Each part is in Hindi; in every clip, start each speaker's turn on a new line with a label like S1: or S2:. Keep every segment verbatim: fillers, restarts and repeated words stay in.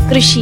S1: कृषि।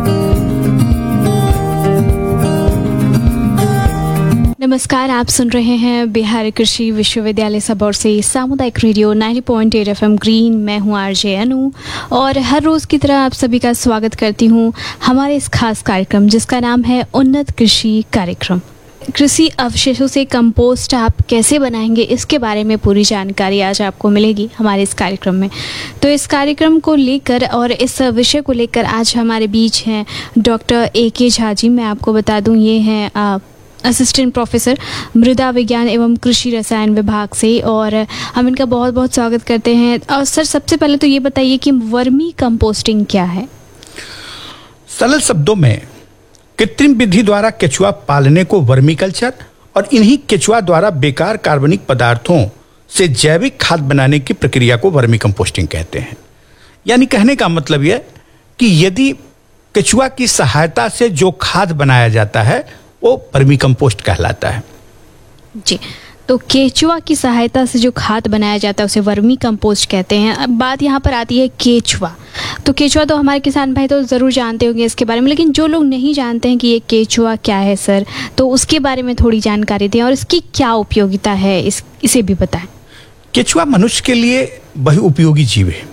S1: नमस्कार, आप सुन रहे हैं बिहार कृषि विश्वविद्यालय सबौर से सामुदायिक रेडियो नब्बे पॉइंट आठ एफ एम ग्रीन। मैं हूं आरजे अनु और हर रोज़ की तरह आप सभी का स्वागत करती हूं हमारे इस खास कार्यक्रम जिसका नाम है उन्नत कृषि कार्यक्रम। कृषि अवशेषों से कंपोस्ट आप कैसे बनाएंगे, इसके बारे में पूरी जानकारी आज आपको मिलेगी हमारे इस कार्यक्रम में। तो इस कार्यक्रम को लेकर और इस विषय को लेकर आज हमारे बीच हैं डॉक्टर ए के झा जी। मैं आपको बता दूं, ये हैं असिस्टेंट प्रोफेसर मृदा विज्ञान एवं कृषि रसायन विभाग से, और हम इनका बहुत बहुत स्वागत करते हैं। और सर, सबसे पहले तो ये बताइए कि वर्मी कंपोस्टिंग क्या है?
S2: सरल शब्दों में कृत्रिम विधि द्वारा केचुआ पालने को वर्मी कल्चर और इन्हीं केचुआ द्वारा बेकार कार्बनिक पदार्थों से जैविक खाद बनाने की प्रक्रिया को वर्मी कंपोस्टिंग कहते हैं। यानी कहने का मतलब यह कि यदि केचुआ की सहायता से जो खाद बनाया जाता है वो वर्मी कंपोस्ट कहलाता है।
S1: जी, तो केचुआ की सहायता से जो खाद बनाया जाता है उसे वर्मी कंपोस्ट कहते हैं। अब बात यहाँ पर आती है केचुआ। तो केचुआ तो हमारे किसान भाई तो ज़रूर जानते होंगे इसके बारे में, लेकिन जो लोग नहीं जानते हैं कि ये केचुआ क्या है सर, तो उसके बारे में थोड़ी जानकारी दें और इसकी क्या उपयोगिता है, इस इसे भी बताएं।
S2: केचुआ मनुष्य के लिए बहुउपयोगी जीव है।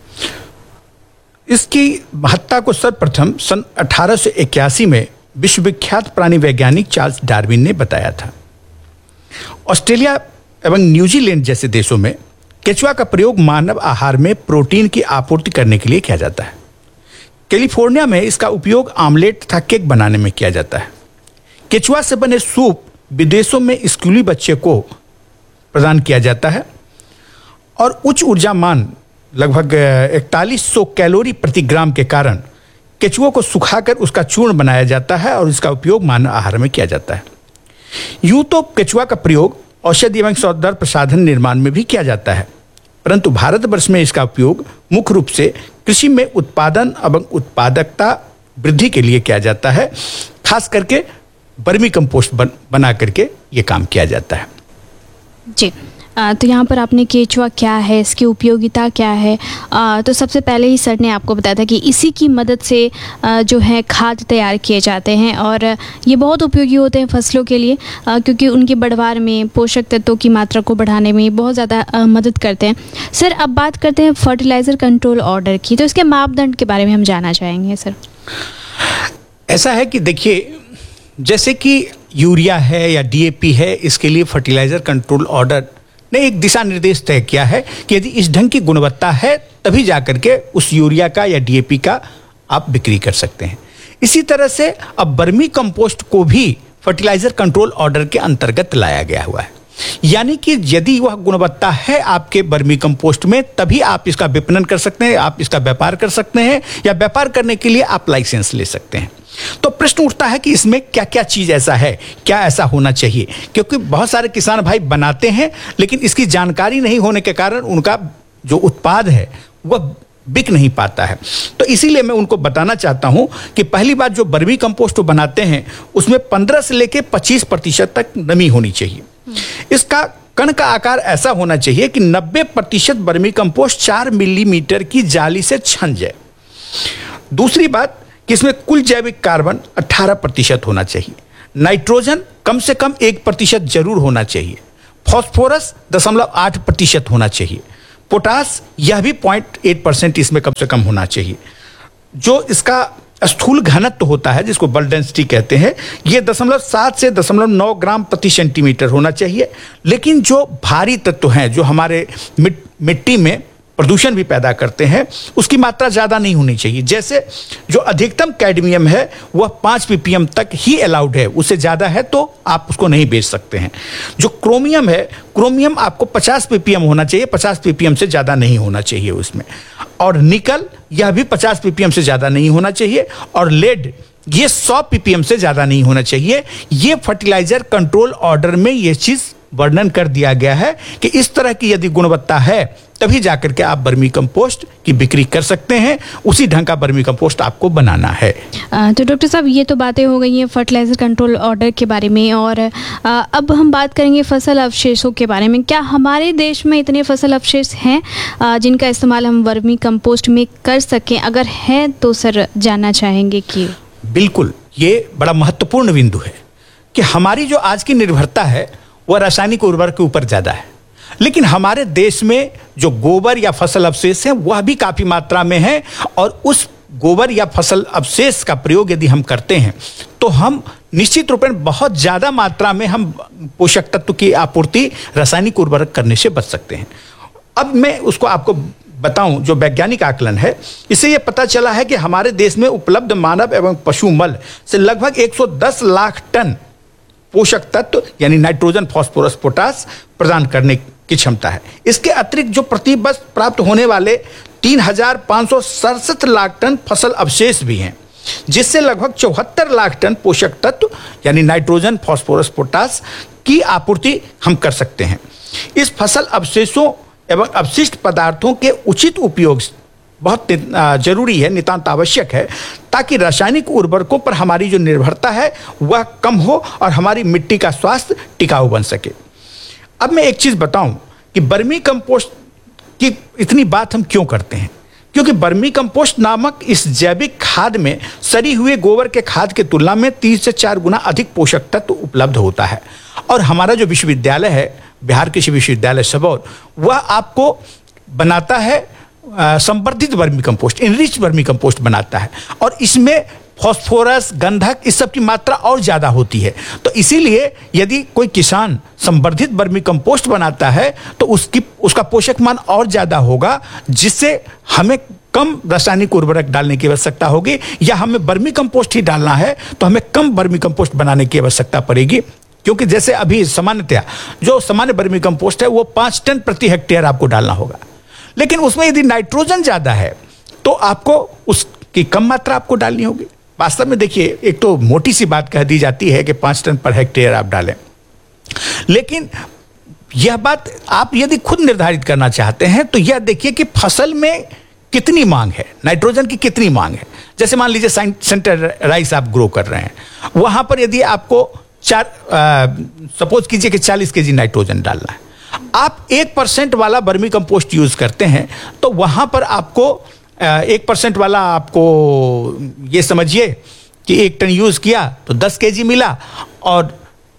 S2: इसकी महत्ता को सर्वप्रथम सन अठारह सौ इक्यासी में विश्वविख्यात प्राणी वैज्ञानिक चार्ल्स डार्विन ने बताया था। ऑस्ट्रेलिया एवं न्यूजीलैंड जैसे देशों में केचुआ का प्रयोग मानव आहार में प्रोटीन की आपूर्ति करने के लिए किया जाता है। कैलिफोर्निया में इसका उपयोग आमलेट तथा केक बनाने में किया जाता है। केचुआ से बने सूप विदेशों में स्कूली बच्चे को प्रदान किया जाता है और उच्च ऊर्जा मान लगभग इकतालीस सौ कैलोरी प्रति ग्राम के कारण केचुओं को सुखाकर उसका चूर्ण बनाया जाता है और इसका उपयोग मानव आहार में किया जाता है। यूं तो केचुआ का प्रयोग औषधि एवं सौंदर्य प्रसाधन निर्माण में भी किया जाता है, परंतु भारतवर्ष में इसका उपयोग मुख्य रूप से कृषि में उत्पादन एवं उत्पादकता वृद्धि के लिए किया जाता है। खास करके वर्मी कंपोस्ट बन, बना करके ये काम किया जाता है।
S1: जी, आ, तो यहाँ पर आपने केचुआ क्या है, इसकी उपयोगिता क्या है, आ, तो सबसे पहले ही सर ने आपको बताया था कि इसी की मदद से आ, जो है खाद तैयार किए जाते हैं और ये बहुत उपयोगी होते हैं फसलों के लिए, आ, क्योंकि उनकी बढ़वार में पोषक तत्वों की मात्रा को बढ़ाने में बहुत ज़्यादा मदद करते हैं। सर, अब बात करते हैं फर्टिलाइज़र कंट्रोल ऑर्डर की, तो इसके मापदंड के बारे में हम जानना चाहेंगे सर।
S2: ऐसा है कि देखिए, जैसे कि यूरिया है या डी ए पी है, इसके लिए फर्टिलाइज़र कंट्रोल ऑर्डर ने एक दिशा निर्देश तय किया है कि यदि इस ढंग की गुणवत्ता है तभी जाकर के उस यूरिया का या डी ए पी का आप बिक्री कर सकते हैं। इसी तरह से अब वर्मी कंपोस्ट को भी फर्टिलाइजर कंट्रोल ऑर्डर के अंतर्गत लाया गया हुआ है। यानी कि यदि वह गुणवत्ता है आपके वर्मी कंपोस्ट में तभी आप इसका विपणन कर सकते हैं, आप इसका व्यापार कर सकते हैं या व्यापार करने के लिए आप लाइसेंस ले सकते हैं। तो प्रश्न उठता है कि इसमें क्या क्या चीज़ ऐसा है, क्या ऐसा होना चाहिए, क्योंकि बहुत सारे किसान भाई बनाते हैं लेकिन इसकी जानकारी नहीं होने के कारण उनका जो उत्पाद है वह बिक नहीं पाता है। तो इसीलिए मैं उनको बताना चाहता हूं कि पहली बात, जो वर्मी कंपोस्ट बनाते हैं उसमें पंद्रह से लेकर पच्चीस प्रतिशत तक नमी होनी चाहिए। इसका कण का आकार ऐसा होना चाहिए कि नब्बे प्रतिशत वर्मी कंपोस्ट चार मिलीमीटर की जाली से छन जाए। दूसरी बात कि इसमें कुल जैविक कार्बन अठारह प्रतिशत होना चाहिए, नाइट्रोजन कम से कम एक प्रतिशत जरूर होना चाहिए, फॉस्फोरस दशमलव आठ प्रतिशत होना चाहिए, पोटास यह भी पॉइंट एट परसेंट इसमें कम से कम होना चाहिए। जो इसका स्थूल घनत्व होता है जिसको बल्क डेंसिटी कहते हैं, ये दशमलव सात से दशमलव नौ ग्राम प्रति सेंटीमीटर होना चाहिए। लेकिन जो भारी तत्व हैं जो हमारे मिट, मिट्टी में प्रदूषण भी पैदा करते हैं उसकी मात्रा ज़्यादा नहीं होनी चाहिए। जैसे जो अधिकतम कैडमियम है वह पाँच पीपीएम तक ही अलाउड है, उससे ज़्यादा है तो आप उसको नहीं बेच सकते हैं। जो क्रोमियम है, क्रोमियम आपको पचास पीपीएम होना चाहिए, पचास पीपीएम से ज़्यादा नहीं होना चाहिए उसमें। और निकल यह भी पचास पीपीएम से ज़्यादा नहीं होना चाहिए। और लेड ये सौ पीपीएम से ज़्यादा नहीं होना चाहिए। ये फर्टिलाइजर कंट्रोल ऑर्डर में ये चीज़ वर्णन कर दिया गया है कि इस तरह की यदि गुणवत्ता है तभी जाकर के आप वर्मी कंपोस्ट की बिक्री कर सकते हैं। उसी ढंग का वर्मी कंपोस्ट आपको बनाना है।
S1: अ, तो डॉक्टर साहब, ये तो बातें हो गई हैं फर्टिलाइज़र कंट्रोल ऑर्डर के बारे में, और अ, अब हम बात करेंगे फसल अवशेषों के बारे में। क्या हमारे देश में इतने फसल अवशेष हैं अ, जिनका इस्तेमाल हम वर्मी कंपोस्ट में कर सकें? अगर है तो सर जानना चाहेंगे कि।
S2: बिल्कुल, ये बड़ा महत्वपूर्ण बिंदु है कि हमारी जो आज की निर्भरता है वह रासायनिक उर्वरक के ऊपर ज़्यादा है, लेकिन हमारे देश में जो गोबर या फसल अवशेष हैं वह भी काफ़ी मात्रा में है, और उस गोबर या फसल अवशेष का प्रयोग यदि हम करते हैं तो हम निश्चित रूप में बहुत ज़्यादा मात्रा में हम पोषक तत्व की आपूर्ति रासायनिक उर्वरक करने से बच सकते हैं। अब मैं उसको आपको बताऊं, जो वैज्ञानिक आकलन है, इससे यह पता चला है कि हमारे देश में उपलब्ध मानव एवं पशु मल से लगभग एक सौ दस लाख टन पोषक तत्व यानी नाइट्रोजन, फास्फोरस, पोटास प्रदान करने की क्षमता है। इसके अतिरिक्त जो प्रति वर्ष प्राप्त होने वाले तीन हजार पाँच सौ सड़सठ लाख टन फसल अवशेष भी हैं, जिससे लगभग चौहत्तर लाख टन पोषक तत्व यानी नाइट्रोजन, फास्फोरस, पोटास की आपूर्ति हम कर सकते हैं। इस फसल अवशेषों एवं अपशिष्ट पदार्थों के उचित उपयोग बहुत जरूरी है, नितांत आवश्यक है, ताकि रासायनिक उर्वरकों पर हमारी जो निर्भरता है वह कम हो और हमारी मिट्टी का स्वास्थ्य टिकाऊ बन सके। अब मैं एक चीज़ बताऊं कि वर्मी कंपोस्ट की इतनी बात हम क्यों करते हैं, क्योंकि वर्मी कंपोस्ट नामक इस जैविक खाद में सड़ी हुए गोबर के खाद की तुलना में तीन से चार गुना अधिक पोषक तत्व उपलब्ध होता है। और हमारा जो विश्वविद्यालय है, बिहार कृषि विश्वविद्यालय सबौर, वह आपको बनाता है संवर्धित vermi compost, enrich vermi compost बनाता है, और इसमें फास्फोरस, गंधक, इस सब की मात्रा और ज़्यादा होती है। तो इसीलिए यदि कोई किसान संवर्धित वर्मी कंपोस्ट बनाता है तो उसकी उसका पोषक मान और ज़्यादा होगा, जिससे हमें कम रासायनिक उर्वरक डालने की आवश्यकता होगी, या हमें वर्मी कंपोस्ट ही डालना है तो हमें कम वर्मी कंपोस्ट बनाने की आवश्यकता पड़ेगी। क्योंकि जैसे अभी सामान्यतया जो सामान्य वर्मी कंपोस्ट है वो पाँच टन प्रति हेक्टेयर आपको डालना होगा, लेकिन उसमें यदि नाइट्रोजन ज़्यादा है तो आपको उसकी कम मात्रा आपको डालनी होगी। वास्तव में देखिए, एक तो मोटी सी बात कह दी जाती है कि पाँच टन पर हेक्टेयर आप डालें, लेकिन यह बात आप यदि खुद निर्धारित करना चाहते हैं तो यह देखिए कि फसल में कितनी मांग है, नाइट्रोजन की कितनी मांग है। जैसे मान लीजिए सेंटर राइस आप ग्रो कर रहे हैं, वहाँ पर यदि आपको चार सपोज कीजिए कि चालीस के जी नाइट्रोजन डालना है, आप एक परसेंट वाला वर्मी कंपोस्ट यूज़ करते हैं तो वहाँ पर आपको एक परसेंट वाला, आपको ये समझिए कि एक टन यूज़ किया तो दस केजी मिला, और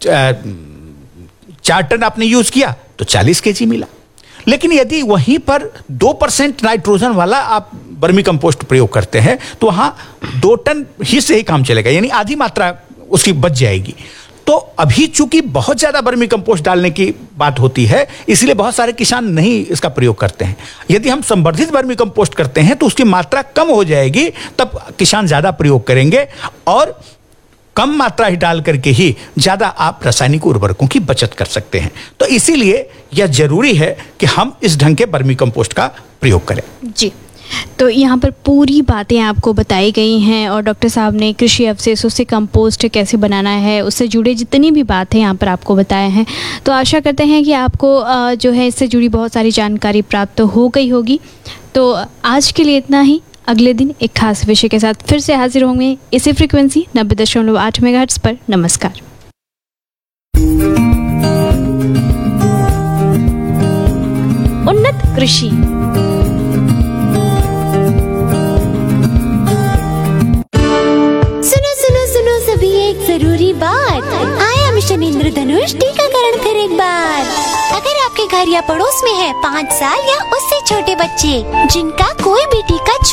S2: चार टन आपने यूज़ किया तो चालीस केजी मिला। लेकिन यदि वहीं पर दो परसेंट नाइट्रोजन वाला आप वर्मी कंपोस्ट प्रयोग करते हैं तो वहाँ दो टन ही से ही काम चलेगा, यानी आधी मात्रा उसकी बच जाएगी। तो अभी चूंकि बहुत ज़्यादा वर्मी कंपोस्ट डालने की बात होती है, इसलिए बहुत सारे किसान नहीं इसका प्रयोग करते हैं। यदि हम संवर्धित वर्मी कंपोस्ट करते हैं तो उसकी मात्रा कम हो जाएगी, तब किसान ज़्यादा प्रयोग करेंगे, और कम मात्रा ही डाल करके ही ज़्यादा आप रासायनिक उर्वरकों की बचत कर सकते हैं। तो इसीलिए यह जरूरी है कि हम इस ढंग के वर्मी कंपोस्ट का प्रयोग करें।
S1: जी, तो यहाँ पर पूरी बातें आपको बताई गई हैं, और डॉक्टर साहब ने कृषि अवशेषों से कंपोस्ट कैसे बनाना है, उससे जुड़े जितनी भी बातें यहाँ पर आपको बताए हैं। तो आशा करते हैं कि आपको जो है इससे जुड़ी बहुत सारी जानकारी प्राप्त हो गई होगी। तो आज के लिए इतना ही। अगले दिन एक खास विषय के साथ फिर से हाजिर होंगे इसी फ्रीक्वेंसी नब्बे दशमलव आठ मेगाहर्ट्ज़ पर। नमस्कार। उन्नत कृषि।
S3: सुनो सुनो सुनो सभी, एक जरूरी बात। आया मिशन इंद्रधनुष टीकाकरण फिर एक बार। अगर आपके घर या पड़ोस में है पाँच साल या उससे छोटे बच्चे जिनका कोई भी टीका